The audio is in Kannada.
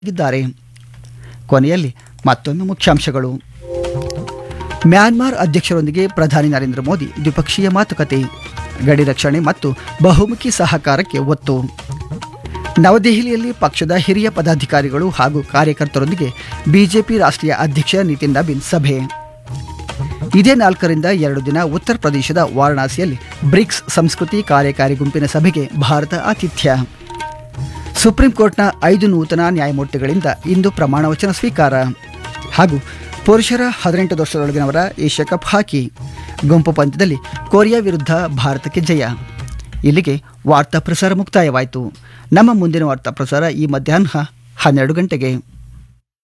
ಿದ್ದಾರೆ. ಕೊನೆಯಲ್ಲಿ ಮತ್ತೊಮ್ಮೆ ಮುಖ್ಯಾಂಶಗಳು. ಮ್ಯಾನ್ಮಾರ್ ಅಧ್ಯಕ್ಷರೊಂದಿಗೆ ಪ್ರಧಾನಿ ನರೇಂದ್ರ ಮೋದಿ ದ್ವಿಪಕ್ಷೀಯ ಮಾತುಕತೆ, ಗಡಿ ರಕ್ಷಣೆ ಮತ್ತು ಬಹುಮುಖಿ ಸಹಕಾರಕ್ಕೆ ಒತ್ತು. ನವದೆಹಲಿಯಲ್ಲಿ ಪಕ್ಷದ ಹಿರಿಯ ಪದಾಧಿಕಾರಿಗಳು ಹಾಗೂ ಕಾರ್ಯಕರ್ತರೊಂದಿಗೆ ಬಿಜೆಪಿ ರಾಷ್ಟ್ರೀಯ ಅಧ್ಯಕ್ಷ ನಿತಿನ್ ನಬೀನ್ ಸಭೆ. ಇದೇ 4ರಿಂದ 2 ದಿನ ಉತ್ತರ ಪ್ರದೇಶದ ವಾರಣಾಸಿಯಲ್ಲಿ ಬ್ರಿಕ್ಸ್ ಸಂಸ್ಕೃತಿ ಕಾರ್ಯಕಾರಿ ಗುಂಪಿನ ಸಭೆಗೆ ಭಾರತ ಆತಿಥ್ಯ. ಸುಪ್ರೀಂ ಕೋರ್ಟ್ನ 5 ನೂತನ ನ್ಯಾಯಮೂರ್ತಿಗಳಿಂದ ಇಂದು ಪ್ರಮಾಣ ವಚನ ಸ್ವೀಕಾರ. ಹಾಗೂ ಪುರುಷರ 18 ವರ್ಷದೊಳಗಿನವರ ಏಷ್ಯಾ ಕಪ್ ಹಾಕಿ ಗುಂಪು ಪಂದ್ಯದಲ್ಲಿ ಕೊರಿಯಾ ವಿರುದ್ಧ ಭಾರತಕ್ಕೆ ಜಯ. ಇಲ್ಲಿಗೆ ವಾರ್ತಾ ಪ್ರಸಾರ ಮುಕ್ತಾಯವಾಯಿತು. ನಮ್ಮ ಮುಂದಿನ ವಾರ್ತಾ ಪ್ರಸಾರ ಈ ಮಧ್ಯಾಹ್ನ 12 ಗಂಟೆಗೆ.